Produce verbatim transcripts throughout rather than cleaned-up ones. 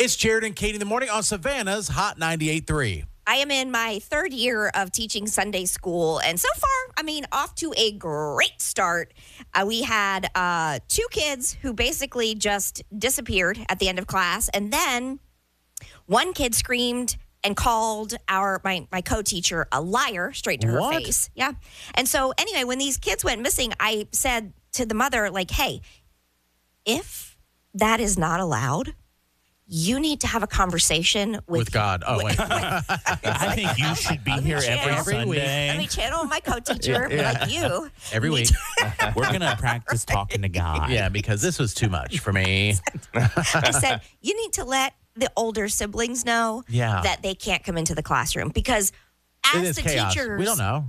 It's Jared and Katie in the morning on Savannah's Hot ninety-eight point three. I am in my third year of teaching Sunday school, and so far, I mean, off to a great start. Uh, we had uh, two kids who basically just disappeared at the end of class, and then one kid screamed and called our my, my co-teacher a liar straight to her What? face. Yeah. And so anyway, when these kids went missing, I said to the mother, like, hey, if that is not allowed, you need to have a conversation with, With God. Oh, wait. I think you should be here every channel- Sunday. Let me channel my co-teacher and be like, you. Every need week. to- We're going to practice talking to God. Yeah, because this was too much for me. I said, you need to let the older siblings know Yeah. that they can't come into the classroom because It as is the chaos. teachers, We don't know.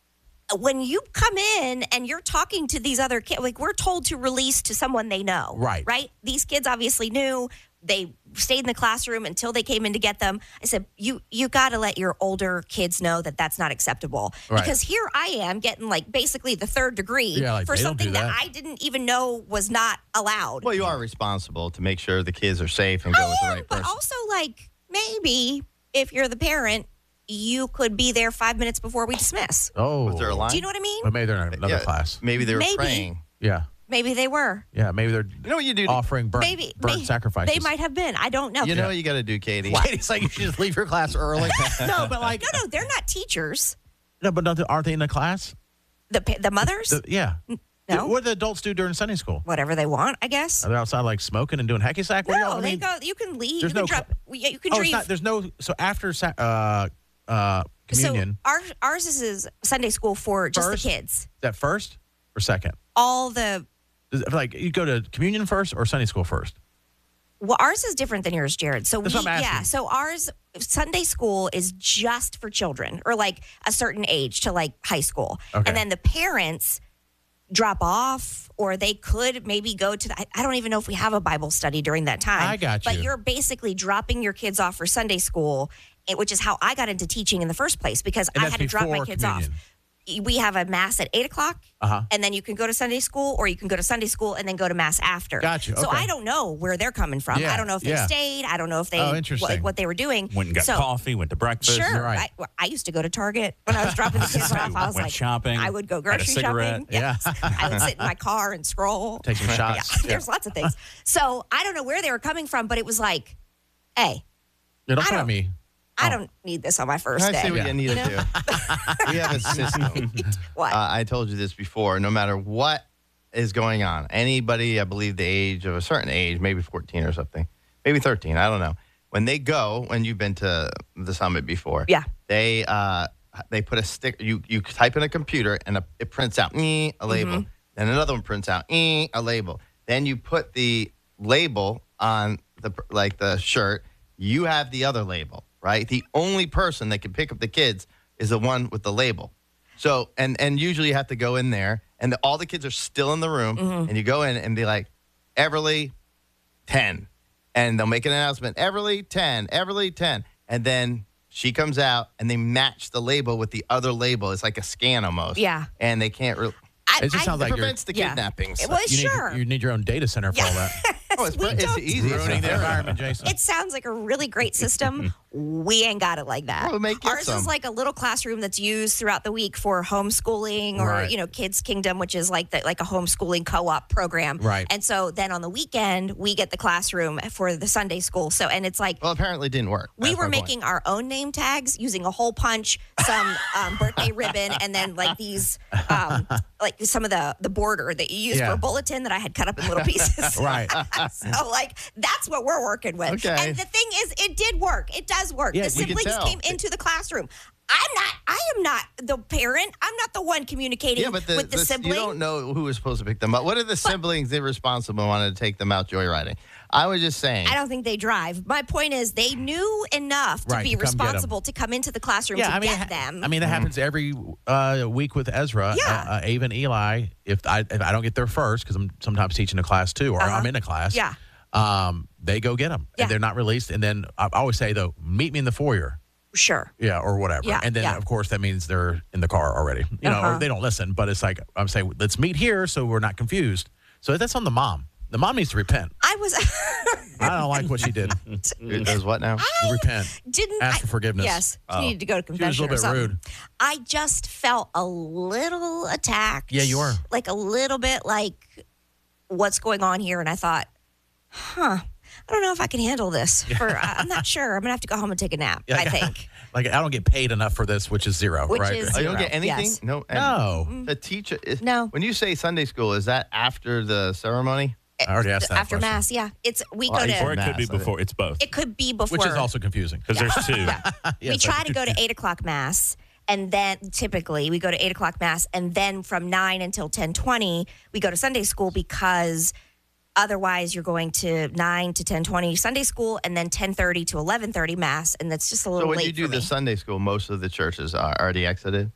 when you come in and you're talking to these other kids, like we're told to release to someone they know. Right. Right? These kids obviously knew. They stayed in the classroom until they came in to get them. I said, you you got to let your older kids know that that's not acceptable. Right. Because here I am getting like basically the third degree Yeah, like, for they don't something do that. that. I didn't even know was not allowed. Well, you are responsible to make sure the kids are safe and go I with the am, right but person. also like maybe if you're the parent, you could be there five minutes before we dismiss. Oh. Was there a line? Do you know what I mean? But maybe they're in another Yeah, class. Maybe they were Maybe. praying. Yeah. Maybe they were. Yeah, maybe they're You know what you do? To, offering burnt, Maybe burnt may- sacrifices. They might have been. I don't know. you know what you got to do, Katie? Katie's like, you should just leave your class early. no, but like, No, no, they're not teachers. no, but don't they- aren't they in the class? The pa- the mothers, The- yeah. no, What do the adults do during Sunday school? whatever they want, I guess. Are they outside like smoking and doing hacky sack? What do No, y'all- I they mean, go. You can leave. You there's can no drop. yeah, You can Oh, drive. it's not, there's no. So after sa- uh, uh, communion, So our, ours is, is Sunday school for just First? the kids. is that first or second? All the Is it, like you go to communion first or Sunday school first? well, ours is different than yours, Jared. So That's we, what I'm yeah. asking. So ours Sunday school is just for children or like a certain age to like high school, Okay. and then the parents drop off or they could maybe go to the, I, I don't even know if we have a Bible study during that time. I got But you. you're basically dropping your kids off for Sunday school, eh, which is how I got into teaching in the first place because And I that's had to drop my before kids communion. off. We have a mass at eight o'clock, Uh-huh. and then you can go to Sunday school, or you can go to Sunday school and then go to mass after. Got you, So okay. I don't know where they're coming from. Yeah, I don't know if they yeah. stayed. I don't know if they Oh, interesting. what, what they were doing. Went and got so, coffee, went to breakfast. Sure. Right. I, well, I used to go to Target when I was dropping the kids off. I was Went like, shopping, I would go had a grocery cigarette. shopping. Yeah. I would sit in my car and scroll. Take some Yeah, shots. Yeah. there's lots of things. So I don't know where they were coming from, but it was like, hey, Yeah, don't I try don't- me. I Oh. don't need this on my first Can I day. say what Yeah. you need to You know? do? We have a system. What? Uh, I told you this before. No matter what is going on, anybody, I believe the age of a certain age, maybe fourteen or something, maybe thirteen, I don't know. When they go, when you've been to the summit before, Yeah. they uh, they put a stick. You you type in a computer and a, it prints out eh, a label. Mm-hmm. Then another one prints out eh, a label. Then you put the label on the like the shirt. You have the other label, right? The only person that can pick up the kids is the one with the label. So, and and usually you have to go in there, and the, all the kids are still in the room, Mm-hmm. and you go in and be like, Everly, ten. And they'll make an announcement, Everly, ten, Everly, ten. And then she comes out, and they match the label with the other label. It's like a scan almost. Yeah. And they can't really. I, It just I- sounds It like you're, prevents the Yeah. kidnappings. Well, you, sure. need, you need your own data center for all that. oh, it's, we it's don't- the easiest. Ruining the stuff. environment, Jason. It sounds like a really great system. We ain't got it like that. Well, make it Ours some. is like a little classroom that's used throughout the week for homeschooling or, Right. you know, Kids Kingdom, which is like the, like a homeschooling co-op program. Right. And so then on the weekend, we get the classroom for the Sunday school. So, and it's like, Well, apparently it didn't work. we That's were my point. making our own name tags using a hole punch, some um, birthday ribbon, and then like these, um, like some of the the border that you use Yeah. for a bulletin that I had cut up in little pieces. Right. So like that's what we're working with. Okay. And the thing is, it did work. It does work. Yeah, the we can siblings tell. came into the classroom. I'm not. I am not the parent. I'm not the one communicating Yeah, but the, with the, the- sibling. you don't know who was supposed to pick them up. What if the siblings irresponsible wanted to take them out joyriding? I was just saying. I don't think they drive. My point is, they knew enough to Right, be to come get 'em. responsible to come into the classroom Yeah, to I mean, get ha- them. I mean that happens every uh, week with Ezra, Yeah. uh, uh, Ava, and Eli. If I if I don't get there first, because I'm sometimes teaching a class too, or Uh-huh. I'm in a class. Yeah. Um, they go get them, Yeah. and they're not released. And then I always say though, meet me in the foyer. Sure. Yeah, or whatever. Yeah, and then, yeah. of course, that means they're in the car already. You know, Uh-huh. or they don't listen. But it's like I'm saying, let's meet here so we're not confused. So that's on the mom. The mom needs to repent. I'm I was I don't like what she did. It does what now? Repent. didn't Ask I- for forgiveness. Yes, Oh. she needed to go to She was confession a or little bit something. rude. I just felt a little attacked. Yeah, you were. Like a little bit like what's going on here, and I thought, huh. I don't know if I can handle this. For I- I'm not sure. I'm gonna have to go home and take a nap. Yeah, I think. Like, I don't get paid enough for this, which is zero, Which right? is- Oh, you don't Zero. get anything? Yes. No. and No. The teacher is No. When you say Sunday school, is that after the ceremony? I already asked that After question. mass, yeah. It's we Well, go I- Or to. it could be Mass, I before. It's both. It could be before. Which is also confusing. Because there's two. we Yes, try I- to go to eight o'clock mass, and then typically we go to eight o'clock mass, and then from nine until ten twenty we go to Sunday school because otherwise you're going to nine to ten twenty Sunday school, and then ten thirty to eleven thirty mass, and that's just a So little when late you do for the me. Sunday school, most of the churches are already exited.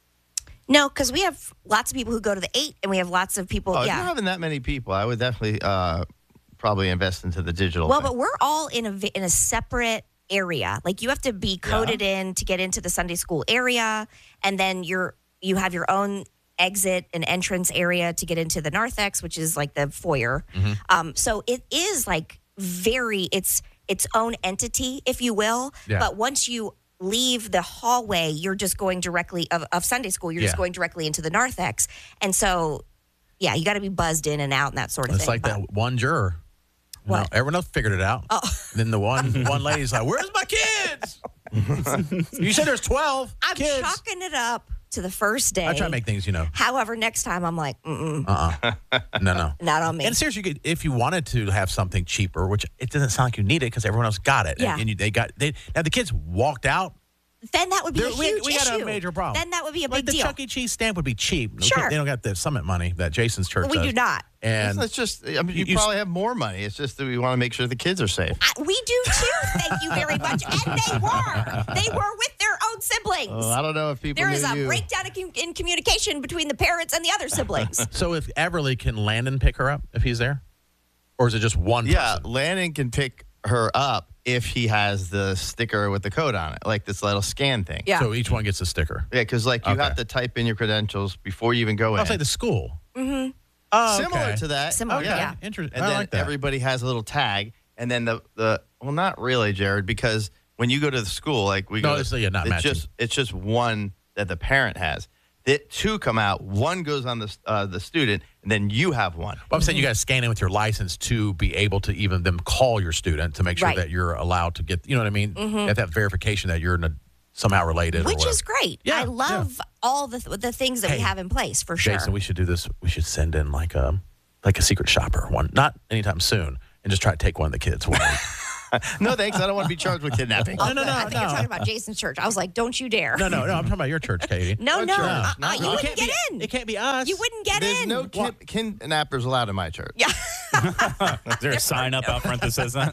No, because we have lots of people who go to the eight, and we have lots of people. Oh, if yeah. you're having that many people, I would definitely uh, probably invest into the digital. Well, thing. but we're all in a vi- in a separate area. Like you have to be coded in to get into the Sunday school area, and then you're you have your own exit and entrance area to get into the narthex, which is like the foyer. Mm-hmm. Um, so it is like very it's its own entity, if you will. Yeah. But once you leave the hallway, you're just going directly of, of Sunday school. You're just Yeah. going directly into the narthex, and so yeah, you got to be buzzed in and out and that sort of It's thing. like But- that one juror. You know, What? everyone else figured it out. Oh. Then the one one lady's like, "Where's my kids?" You said there's twelve I'm kids. chalking it up to the first day. I try to make things, you know. However, next time I'm like, mm-mm, Uh uh No, no. not on me. And seriously, you could, if you wanted to have something cheaper, which it doesn't sound like you need it because everyone else got it. Yeah. And, and you, they got they now the kids walked out. Then that would be There- a we- huge we got a issue. major problem. Then that would be a Like big the deal. Chuck E. Cheese stamp would be cheap. They Sure. can't- They don't got the Summit money that Jason's church we does. do not. And it's just, I mean, you, You- you- probably have more money. It's just that we want to make sure the kids are safe. I, we do too. Thank you very much. And they were. They were with their own siblings. Oh, I don't know if people there knew is a you. breakdown in, com- in communication between the parents and the other siblings. so if Everly can Landon pick her up if he's there, or is it just one? Yeah, person? Landon can pick her up if he has the sticker with the code on it, like this little scan thing. Yeah. So each one gets a sticker. Yeah, because like you Okay. have to type in your credentials before you even go in. I'll say the school. Mm-hmm. Oh, Similar okay. to that. Similar, Okay. yeah. Interesting. And I then like that. everybody has a little tag, and then the the well, not really, Jared, because when you go to the school, like we No, go, it's- yeah, not it's matching. just it's just one that the parent has. The two come out. One goes on the uh, the student, and then you have one. Well, I'm saying you got to scan in with your license to be able to even them call your student to make sure Right. that you're allowed to get. You know what I mean? You have to have verification that you're in a, somehow related. or Which whatever. is great. Yeah, I love all the the things that Hey, we have in place for sure. Jason, we should do this. We should send in like a like a secret shopper one, not anytime soon, and just try to take one of the kids. One week. No thanks. I don't want to be charged with kidnapping. Oh, no, good. no, I think no. you're talking about Jason's church. I was like, don't you dare. no, no, no. I'm talking about your church, Katie. No, What no. church? Uh, No, uh, no. you It wouldn't can't get be, in. It can't be us. You wouldn't get There's in. no kid, kidnappers allowed in my church. Yeah. Is there a sign up out front that says that?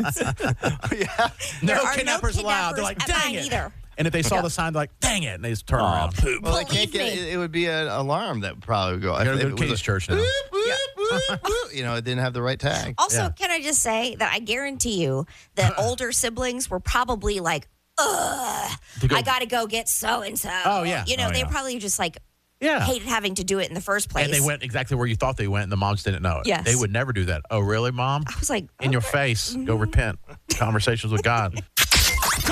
yeah. No There are no kidnappers allowed. They're like, kidnappers at dang mine it. either. And if they saw Yeah. the sign, they're like, dang it, and they just turn Aw, around. poop. Well, they Believe can't get. me. It, it would be an alarm that would probably go. You gotta if go it to was Katie's a- church now. Boop, boop, boop, boop. You know, it didn't have the right tag. Also, Yeah. can I just say that I guarantee you that older siblings were probably like, ugh, To go- I got to go get so and so. Oh, yeah. You know, Oh, they yeah. probably just like Yeah. hated having to do it in the first place. And they went exactly where you thought they went, and the moms didn't know it. Yes. They would never do that. Oh, really, mom? I was like, In your okay. face. Go repent. Conversations with God.